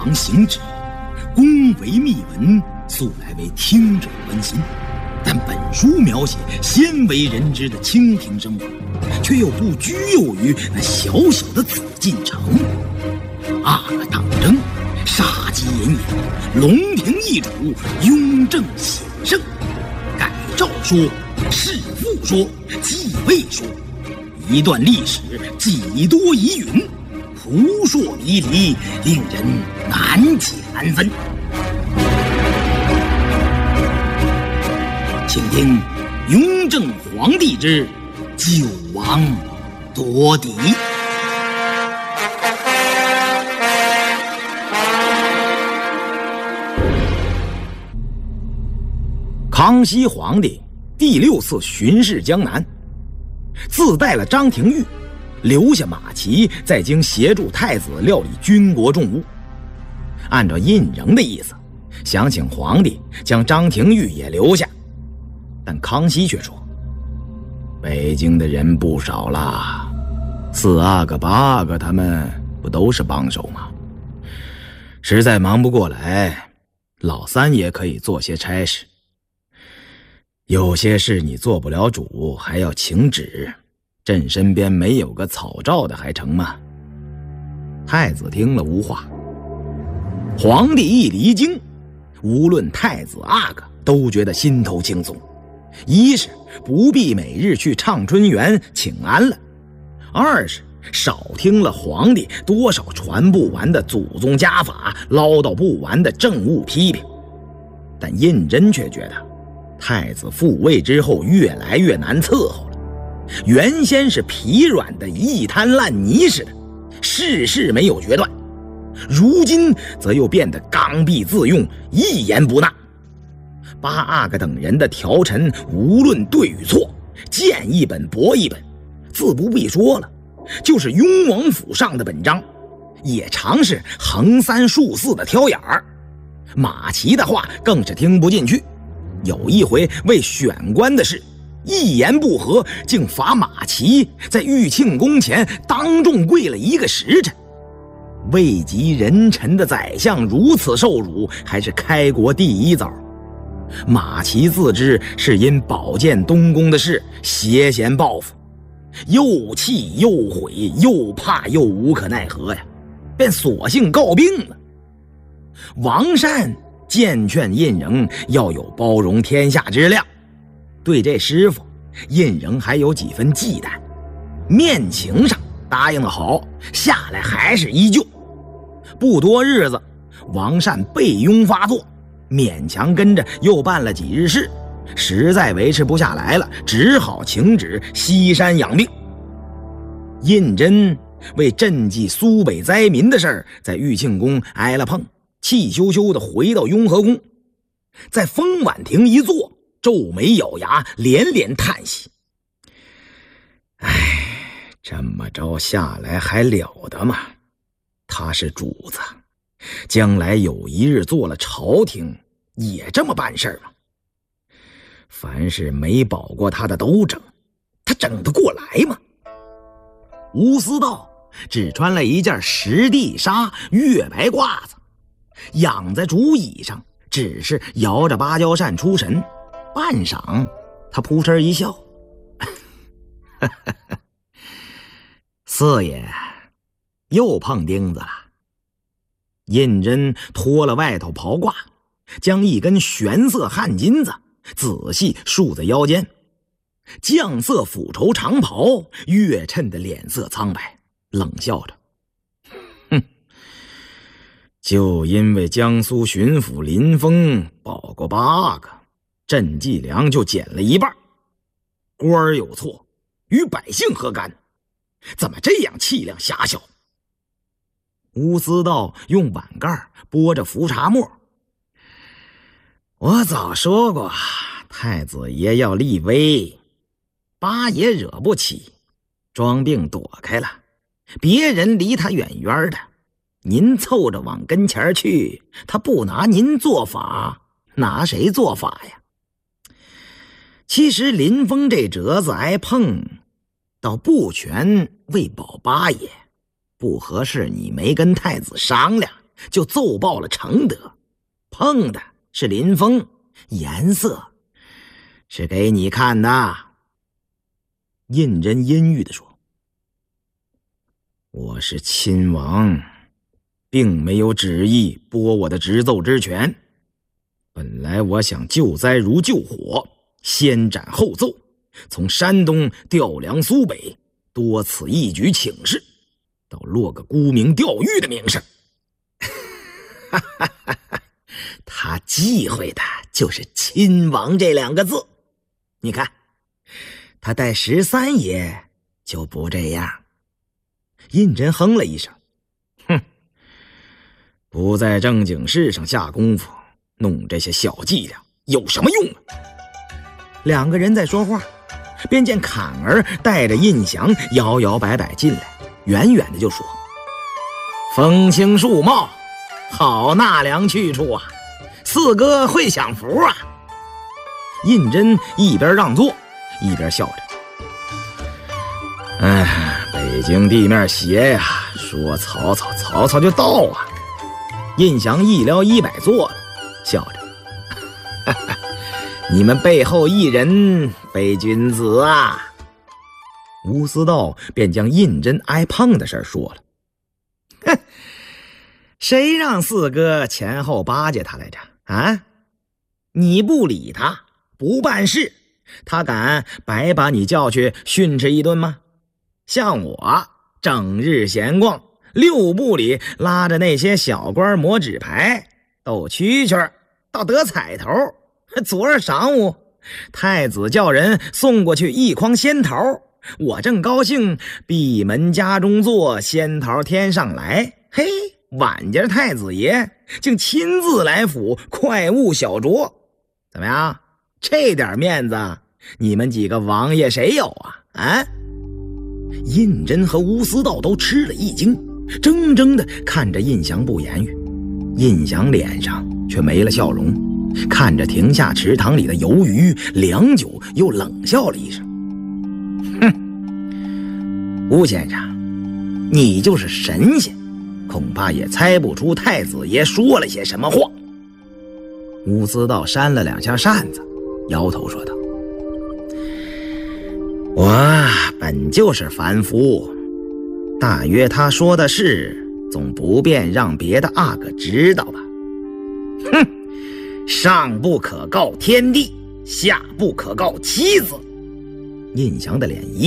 王行止，恭维密文，素来为听者关心。但本书描写鲜为人知的清贫生活，却又不拘囿于那小小的紫禁城。阿哥党争，杀机隐隐，龙庭易主，雍正显圣。改诏说，弑父说，继位说，一段历史几多疑云，扑朔迷离，令人难解难分。请听雍正皇帝之九王夺嫡。康熙皇帝第6次巡视江南，自带了张廷玉，留下马齐在京协助太子料理军国重务。按照胤禛的意思，想请皇帝将张廷玉也留下，但康熙却说：北京的人不少了，4阿哥8阿哥他们不都是帮手吗？实在忙不过来，老三爷可以做些差事。有些事你做不了主，还要请旨，朕身边没有个草诏的还成吗？太子听了无话。皇帝一离京，无论太子阿哥都觉得心头轻松，一是不必每日去畅春园请安了，二是少听了皇帝多少传不完的祖宗家法，唠叨不完的政务批评。但胤禛却觉得太子复位之后越来越难伺候了，原先是疲软的一滩烂泥似的，事事没有决断，如今则又变得刚愎自用，一言不纳。8阿哥等人的条陈无论对与错，见一本驳一本，自不必说了，就是雍王府上的本章，也常是横3竖4的挑眼儿。马齐的话更是听不进去，有一回为选官的事，一言不合竟罚马齐在玉庆宫前当众跪了1个时辰。位极人臣的宰相如此受辱，还是开国第一遭。马齐自知是因保荐东宫的事邪嫌报复，又气又悔，又怕又无可奈何呀，便索性告病了。王善渐劝胤禛要有包容天下之量，对这师傅胤禛还有几分忌惮，面情上答应的好，下来还是依旧。不多日子，王善背痈发作，勉强跟着又办了几日事，实在维持不下来了，只好请旨西山养病。胤禛为赈济苏北灾民的事儿，在玉庆宫挨了碰，气咻咻地回到雍和宫，在风婉亭一坐，皱眉咬牙，连连叹息：这么着下来还了得吗？他是主子，将来有一日做了朝廷，也这么办事吗？凡是没保过他的都整，他整得过来吗？吴思道只穿了一件实地纱月白褂子，仰在竹椅上，只是摇着芭蕉扇出神。半晌，他扑哧一笑：四爷又碰钉子了。胤禛脱了外头袍褂，将一根玄色汗金子仔细束在腰间，绛色府绸长袍越衬得脸色苍白，冷笑着：就因为江苏巡抚林峰保过8阿哥，赈济粮就减了一半，官儿有错，与百姓何干？怎么这样气量狭小？乌思道用碗盖拨着浮茶沫：我早说过，太子爷要立威，8爷惹不起，装病躲开了，别人离他远远的，您凑着往跟前去，他不拿您做法，拿谁做法呀？其实林峰这折子挨碰，倒不全为保8爷，不合适你没跟太子商量， 就奏报了承德，碰的是林峰，颜色是给你看的。胤禛阴郁地说：“我是亲王，并没有旨意剥我的执奏之权。本来我想救灾如救火，先斩后奏，从山东调粮苏北，多此一举请示，倒落个沽名钓誉的名声。他忌讳的就是亲王这2个字。你看，他带13爷就不这样。”胤禛哼了一声：“哼，不在正经事上下功夫，弄这些小伎俩有什么用啊？”2个人在说话，便见坎儿带着胤祥摇摇摆摆进来，远远的就说：“风轻树茂，好纳凉去处啊，四哥会享福啊。”胤禛一边让座一边笑着：“北京地面斜呀，说曹操曹操就到啊。”胤祥一撩衣摆坐了，笑着：“你们背后一人非君子啊。”吴思道便将胤禛挨胖的事说了：“哼，谁让四哥前后巴结他来着啊？你不理他，不办事，他敢白把你叫去训斥一顿吗？像我整日闲逛，6部里拉着那些小官磨纸牌斗蛐蛐，倒得彩头。昨儿晌午太子叫人送过去1筐仙桃，我正高兴，闭门家中坐，仙桃天上来，嘿，晚间太子爷竟亲自来府，快务小酌。怎么样，这点面子你们几个王爷谁有啊？”胤禛和吴思道都吃了一惊，怔怔地看着胤祥不言语。胤祥脸上却没了笑容，看着亭下池塘里的游鱼，良久又冷笑了一声：“哼，吴先生，你就是神仙，恐怕也猜不出太子爷说了些什么话。”吴思道扇了2下扇子，摇头说道：“我本就是凡夫，大约他说的是，总不便让别的阿哥知道吧。哼，上不可告天地，下不可告妻子。”胤祥的脸一